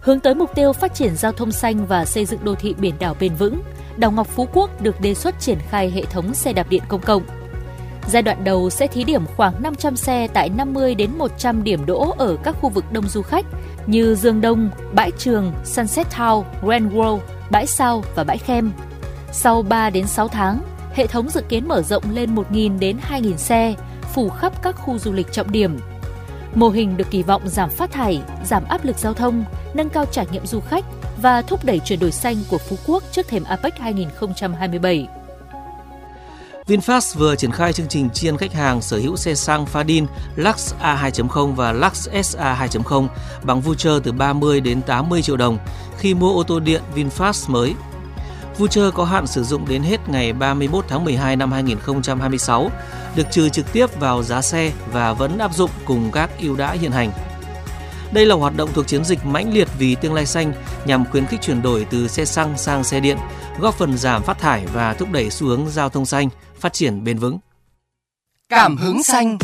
Hướng tới mục tiêu phát triển giao thông xanh và xây dựng đô thị biển đảo bền vững, đảo Ngọc Phú Quốc được đề xuất triển khai hệ thống xe đạp điện công cộng. Giai đoạn đầu sẽ thí điểm khoảng 500 xe tại 50 đến 100 điểm đỗ ở các khu vực đông du khách như Dương Đông, Bãi Trường, Sunset Town, Grand World, Bãi Sau và Bãi Khem. Sau 3 đến 6 tháng, hệ thống dự kiến mở rộng lên 1.000 đến 2.000 xe, phủ khắp các khu du lịch trọng điểm. Mô hình được kỳ vọng giảm phát thải, giảm áp lực giao thông, nâng cao trải nghiệm du khách và thúc đẩy chuyển đổi xanh của Phú Quốc trước thềm APEC 2027. VinFast vừa triển khai chương trình tri ân khách hàng sở hữu xe xăng Fadin Lux A2.0 và Lux SA 2.0 bằng voucher từ 30 đến 80 triệu đồng khi mua ô tô điện VinFast mới. Voucher có hạn sử dụng đến hết ngày 31 tháng 12 năm 2026, được trừ trực tiếp vào giá xe và vẫn áp dụng cùng các ưu đãi hiện hành. Đây là hoạt động thuộc chiến dịch mãnh liệt vì tương lai xanh nhằm khuyến khích chuyển đổi từ xe xăng sang xe điện, góp phần giảm phát thải và thúc đẩy xu hướng giao thông xanh, phát triển bền vững. Cảm hứng xanh.